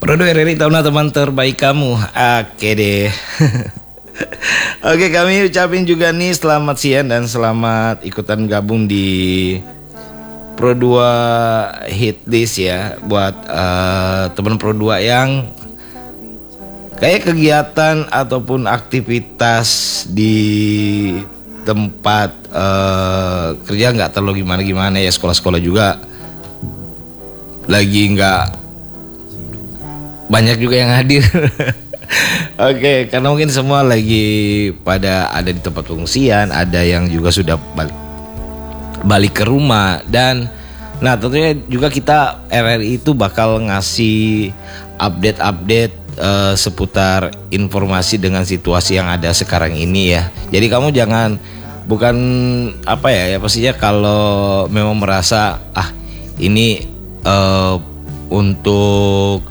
Produk RRI tahun teman terbaik kamu. Oke deh. Oke, kami ucapin juga nih selamat siang dan selamat ikutan gabung di Pro2 Hit List ya. Buat teman Pro2 yang kayak kegiatan ataupun aktivitas di tempat kerja nggak terlalu gimana-gimana ya. Sekolah-sekolah juga lagi nggak banyak juga yang hadir. Oke, karena mungkin semua lagi pada ada di tempat pengungsian, ada yang juga sudah balik ke rumah. Dan nah tentunya juga kita RRI itu bakal ngasih update seputar informasi dengan situasi yang ada sekarang ini ya. Jadi kamu jangan pastinya kalau memang merasa ini untuk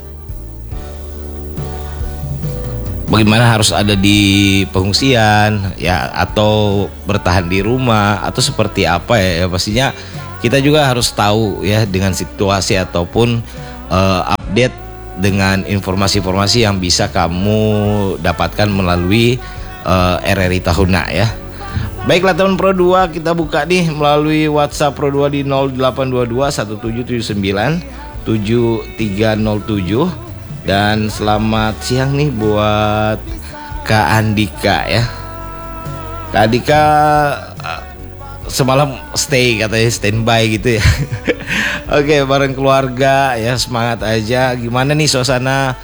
bagaimana harus ada di pengungsian ya, atau bertahan di rumah atau seperti apa ya, pastinya kita juga harus tahu ya dengan situasi ataupun update dengan informasi-informasi yang bisa kamu dapatkan melalui RRI Tahuna ya. Baiklah teman Pro2, kita buka nih melalui WhatsApp Pro2 di 0822 1779 7307. Dan selamat siang nih buat Kak Andika ya. Kak Andika semalam standby gitu ya. Oke, bareng keluarga ya, semangat aja. Gimana nih suasana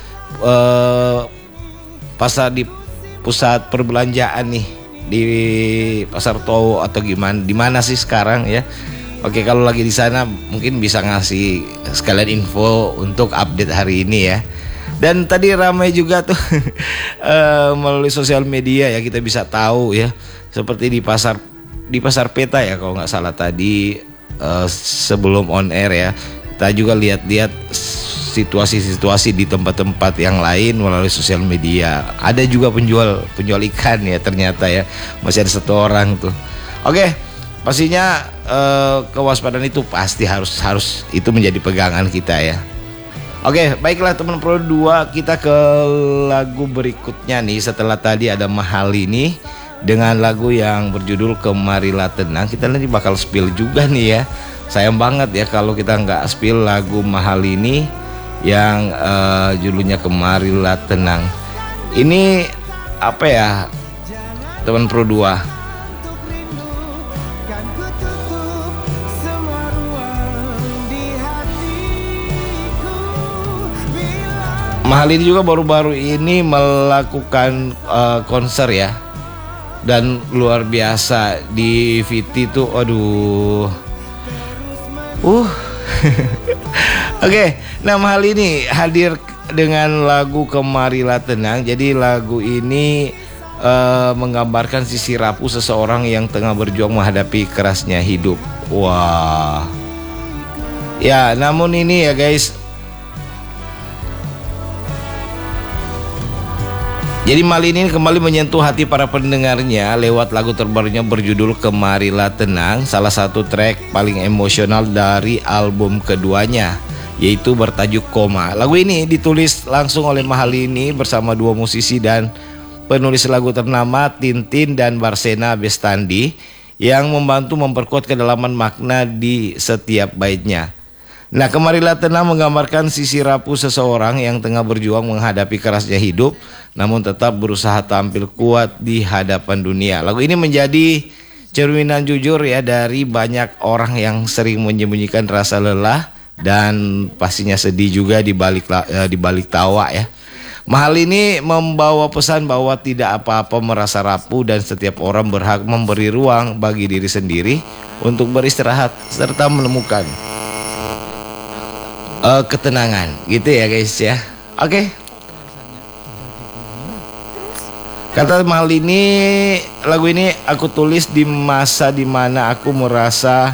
pasar di pusat perbelanjaan nih, di Pasar Towo atau gimana? Di mana sih sekarang ya? Oke, kalau lagi di sana mungkin bisa ngasih sekalian info untuk update hari ini ya. Dan tadi ramai juga tuh melalui sosial media ya, kita bisa tahu ya, seperti di pasar peta ya kalau nggak salah tadi sebelum on air ya, kita juga lihat situasi-situasi di tempat-tempat yang lain melalui sosial media. Ada juga penjual ikan ya, ternyata ya masih ada satu orang tuh. Oke, pastinya kewaspadaan itu pasti harus itu menjadi pegangan kita ya. Oke, baiklah teman Pro2, kita ke lagu berikutnya nih. Setelah tadi ada Mahal ini dengan lagu yang berjudul Kemarilah Tenang, kita nanti bakal spill juga nih ya. Sayang banget ya kalau kita nggak spill lagu Mahal ini yang judulnya Kemarilah Tenang. Ini apa ya teman Pro2? Mahal ini juga baru-baru ini melakukan konser ya, dan luar biasa di VT tuh, aduh. Oke, nah Mahal ini hadir dengan lagu Kemarilah Tenang. Jadi lagu ini menggambarkan sisi rapuh seseorang yang tengah berjuang menghadapi kerasnya hidup. Wah. Ya, namun ini ya guys, jadi Mahal ini kembali menyentuh hati para pendengarnya lewat lagu terbarunya berjudul Kemarilah Tenang, salah satu track paling emosional dari album keduanya, yaitu bertajuk Koma. Lagu ini ditulis langsung oleh Mahal ini bersama dua musisi dan penulis lagu ternama Tintin dan Barsena Bestandi yang membantu memperkuat kedalaman makna di setiap baitnya. Nah, Kemarilah Tenang menggambarkan sisi rapuh seseorang yang tengah berjuang menghadapi kerasnya hidup, namun tetap berusaha tampil kuat di hadapan dunia. Lagu ini menjadi cerminan jujur ya dari banyak orang yang sering menyembunyikan rasa lelah dan pastinya sedih juga di balik tawa ya. Mahal ini membawa pesan bahwa tidak apa-apa merasa rapuh dan setiap orang berhak memberi ruang bagi diri sendiri untuk beristirahat serta menemukan ketenangan gitu ya guys ya. Oke. Kata Mahal ini, lagu ini aku tulis di masa dimana aku merasa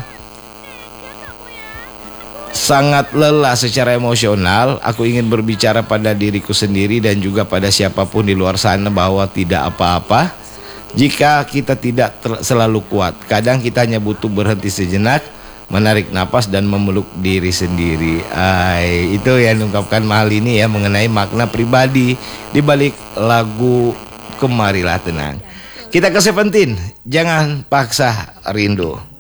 sangat lelah secara emosional. Aku ingin berbicara pada diriku sendiri dan juga pada siapapun di luar sana bahwa tidak apa-apa jika kita tidak selalu kuat. Kadang kita hanya butuh berhenti sejenak, menarik napas dan memeluk diri sendiri. Itu yang diungkapkan Mahal ini ya, mengenai makna pribadi di balik lagu Kemarilah Tenang. Kita ke Seventeen, Jangan Paksa Rindu.